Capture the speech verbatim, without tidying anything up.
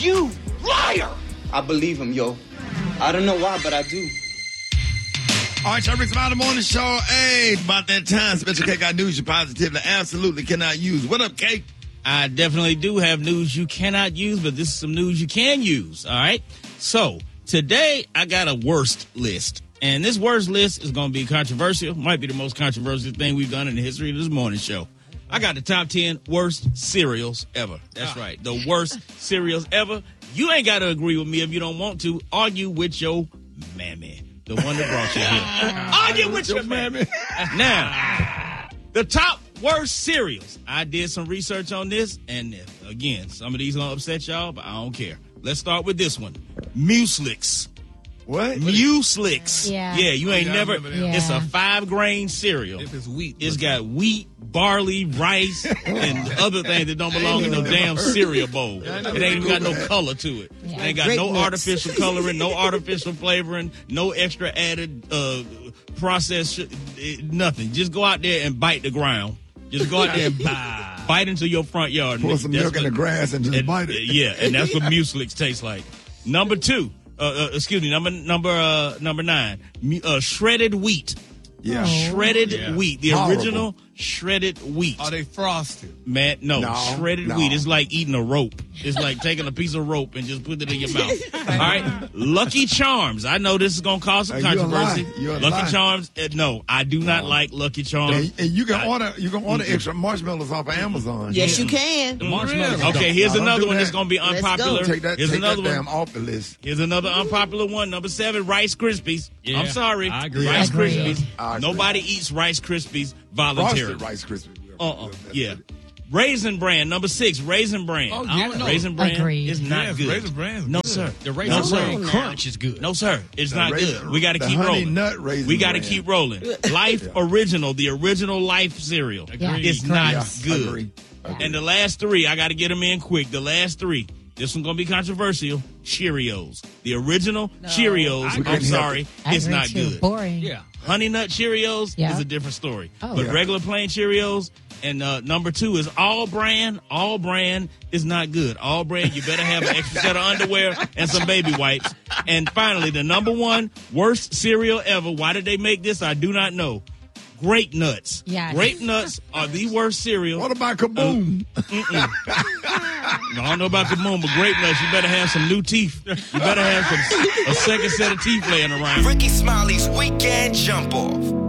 You liar! I believe him, yo. I don't know why, but I do. All right, y'all, Rick's About the Morning Show. Hey, about that time, Special K got news you positively absolutely cannot use. What up, K? I definitely do have news you cannot use, but this is some news you can use, all right? So, today I got a worst list. And this worst list is going to be controversial. Might be the most controversial thing we've done in the history of this morning show. I got the top ten worst cereals ever. That's right. The worst cereals ever. You ain't got to agree with me if you don't want to. Argue with your mammy, the one that brought you here. Argue with your mammy. Now, the top worst cereals. I did some research on this, and again, some of these going to upset y'all, but I don't care. Let's start with this one. Mueslix. What? Mueslix. Yeah. Yeah, you ain't Oh, yeah, I never. remember that. It's Yeah. a five grain cereal. If it's wheat. It's got wheat, barley, rice, and other things that don't belong in no damn cereal bowl. It ain't even got no color to it. It ain't got Great no nuts. artificial coloring, no artificial flavoring, no extra added uh, processed, sh- eh, nothing. Just go out there and bite the ground. Just go out there and bite, bite into your front yard. Pour some That's milk in what- the grass and just and- bite it. Yeah, and that's what Mueslix tastes like. Number two, uh, uh, excuse me, number number uh, number nine, mu- uh, shredded wheat. Yeah. Shredded Yeah. wheat, the Horrible. original shredded wheat. Are they frosted? Man, no, No, shredded no. wheat is like eating a rope. It's like taking a piece of rope and just putting it in your mouth. All right, Lucky Charms. I know this is gonna cause some Uh, you're controversy. lying. You're Lucky lying. Charms. Uh, no, I do not like Lucky Charms. And, and you can I- order you can order extra marshmallows off of Amazon. Yes, you can. The marshmallows. Okay, here's No, don't another do one that. that's gonna be Let's go. unpopular. Take that, Here's take another that one. damn off the list. Here's another unpopular one. Number seven, Rice Krispies. Yeah, I'm sorry. I agree. Rice I agree. Krispies. I agree. Nobody eats Rice Krispies voluntarily. Frosted Rice Krispies. Uh-uh. Yeah. Raisin Bran, number six, Raisin Bran. Oh, I yeah. don't know. Raisin Bran Agreed. is not Yes, good. Raisin Bran is no, good. sir. The Raisin no, sir. Bran crunch is good. No, sir. It's The not raisin- good. We got to the keep honey rolling. nut Raisin we got to Bran. keep rolling. Life Original, the original Life cereal. Agreed. It's not Yeah, good. agree. Agree. And the last three, I got to get them in quick. The last three. This one's going to be controversial. Cheerios. The original Cheerios. I I'm couldn't sorry. I It's agree not too. good. Boring. Yeah. Honey Nut Cheerios Yeah. is a different story. Oh. But Yeah. regular plain Cheerios, and uh, number two is All Brand. All Brand is not good. All Brand, you better have an extra set of underwear and some baby wipes. And finally, the number one worst cereal ever. Why did they make this? I do not know. Grape Nuts. Yes. Grape Nuts are the worst cereal. What about Kaboom? I don't know about the moon, but Grape Nuts, you better have some new teeth. You better have some a second set of teeth laying around. Ricky Smiley's Weekend Jump Off.